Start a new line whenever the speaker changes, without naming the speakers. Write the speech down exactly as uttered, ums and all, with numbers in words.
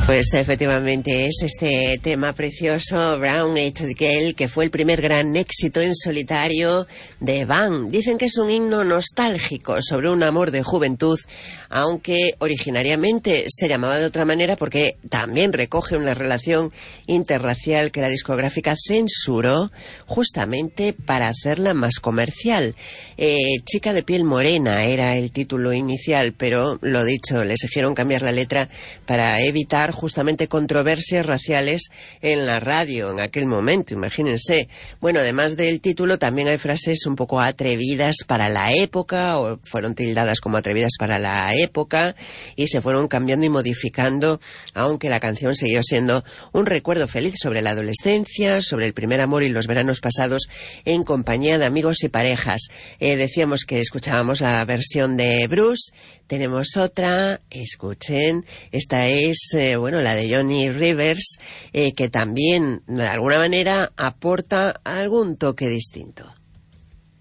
Pues efectivamente es este tema precioso, Brown Eyed Girl, que fue el primer gran éxito en solitario de Van. Dicen que es un himno nostálgico sobre un amor de juventud, aunque originariamente se llamaba de otra manera porque también recoge una relación interracial que la discográfica censuró justamente para hacerla más comercial. Eh, Chica de piel morena era el título inicial, pero lo dicho, le exigieron cambiar la letra para evitar justamente controversias raciales en la radio en aquel momento, imagínense. Bueno, además del título también hay frases un poco atrevidas para la época, o fueron tildadas como atrevidas para la época, y se fueron cambiando y modificando, aunque la canción siguió siendo un recuerdo feliz sobre la adolescencia, sobre el primer amor y los veranos pasados en compañía de amigos y parejas. Eh, decíamos que escuchábamos la versión de Bruce, tenemos otra, escuchen, esta es, eh, bueno, la de Johnny Rivers, eh, que también, de alguna manera, aporta algún toque distinto.